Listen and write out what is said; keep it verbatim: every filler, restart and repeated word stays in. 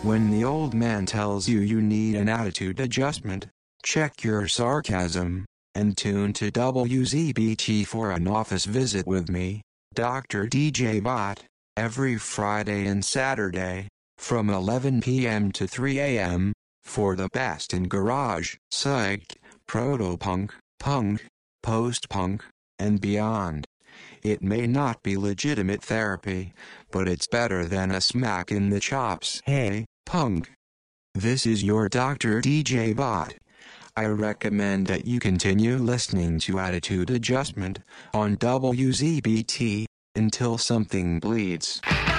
When the old man tells you you need an attitude adjustment, check your sarcasm, and tune to W Z B T for an office visit with me, Doctor D J Bot, every Friday and Saturday, from eleven p m to three a m, for the best in garage, psych, proto-punk, punk, post-punk, and beyond. It may not be legitimate therapy, but it's better than a smack in the chops. Hey, punk. This is your Doctor D J Bot. I recommend that you continue listening to Attitude Adjustment on W Z B T until something bleeds.